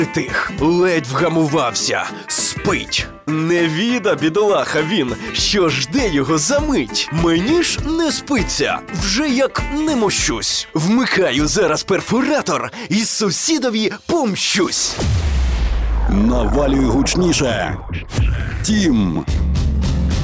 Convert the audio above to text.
Тих, ледь вгамувався, спить. Невіда, бідолаха він, що жде його за мить. Мені ж не спиться, вже як не мощусь. Вмикаю зараз перфоратор і сусідові помщусь. Навалюй гучніше. Тім.